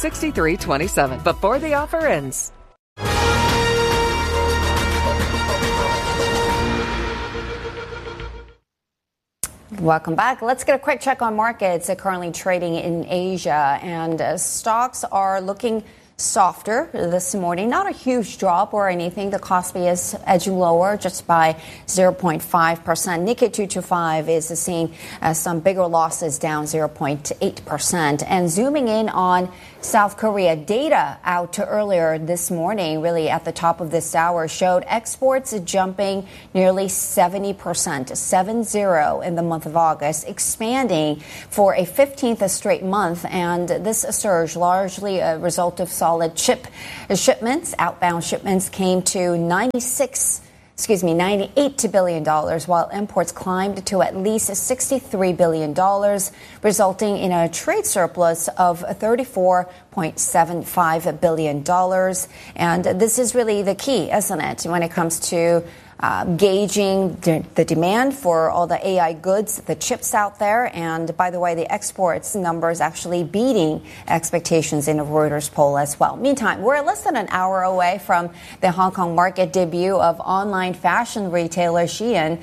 6327 before the offer ends. Welcome back. Let's get a quick check on markets currently trading in Asia, and stocks are looking softer this morning. Not a huge drop or anything. The Kospi is edging lower just by 0.5%. Nikkei 225 is seeing some bigger losses, down 0.8%. And zooming in on South Korea, data out earlier this morning, really at the top of this hour, showed exports jumping nearly 70%, 70 in the month of August, expanding for a 15th straight month. And this surge largely a result of solid chip shipments. Outbound shipments came to $98 billion, while imports climbed to at least $63 billion, resulting in a trade surplus of $34.75 billion. And this is really the key, isn't it, when it comes to gauging the demand for all the AI goods, the chips out there. And by the way, the exports numbers actually beating expectations in a Reuters poll as well. Meantime, we're less than an hour away from the Hong Kong market debut of online fashion retailer Shein.